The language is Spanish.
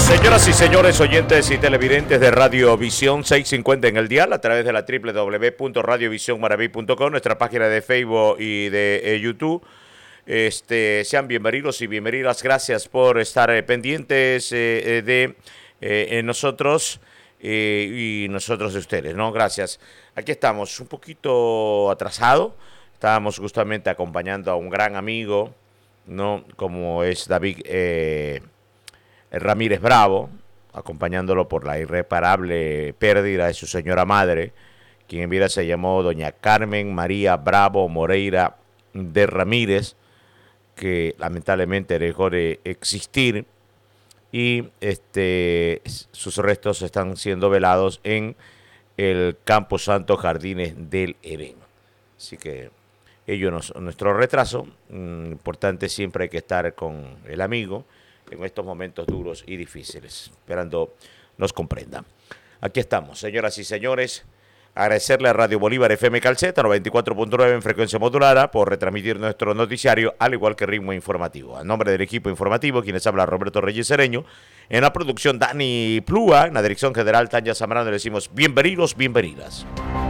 Señoras y señores, oyentes y televidentes de Radiovisión 650 en el dial, a través de la www.radiovisionmaraví.com, nuestra página de Facebook y de YouTube. Sean bienvenidos y bienvenidas. Gracias por estar pendientes de nosotros y nosotros de ustedes, ¿no? Gracias. Aquí estamos, un poquito atrasado. Estábamos justamente acompañando a un gran amigo, ¿no? Como es David Ramírez Bravo, acompañándolo por la irreparable pérdida de su señora madre, quien en vida se llamó doña Carmen María Bravo Moreira de Ramírez, que lamentablemente dejó de existir, y sus restos están siendo velados en el Campo Santo Jardines del Edén. Así que nuestro retraso, importante, siempre hay que estar con el amigo en estos momentos duros y difíciles, esperando nos comprendan. Aquí estamos, señoras y señores. Agradecerle a Radio Bolívar FM Calceta 94.9 en frecuencia modulada por retransmitir nuestro noticiario, al igual que Ritmo Informativo. A nombre del equipo informativo, quienes habla Roberto Reyes Cereño, en la producción Dani Plúa, en la dirección general Tania Zambrano, le decimos bienvenidos, bienvenidas.